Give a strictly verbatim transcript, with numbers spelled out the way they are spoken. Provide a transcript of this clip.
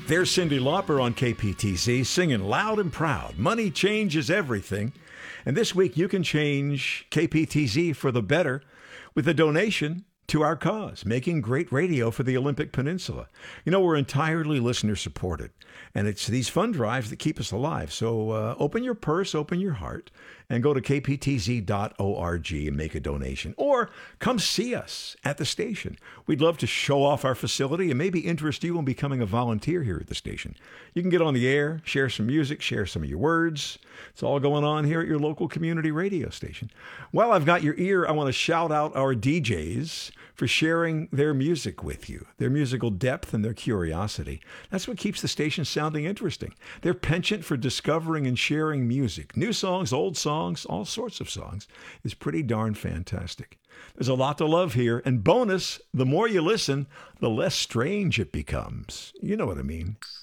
There's Cyndi Lauper on K P T Z singing loud and proud. Money changes everything. And this week you can change K P T Z for the better with a donation to our cause, making great radio for the Olympic Peninsula. You know, we're entirely listener supported, and it's these fund drives that keep us alive. So uh, open your purse, open your heart, and go to k p t z dot org and make a donation. Or come see us at the station. We'd love to show off our facility and maybe interest you in becoming a volunteer here at the station. You can get on the air, share some music, share some of your words. It's all going on here at your local community radio station. While I've got your ear, I want to shout out our D Js for sharing their music with you, their musical depth and their curiosity. That's what keeps the station sounding interesting. Their penchant for discovering and sharing music, new songs, old songs, all sorts of songs, is pretty darn fantastic. There's a lot to love here, and bonus, the more you listen, the less strange it becomes. You know what I mean.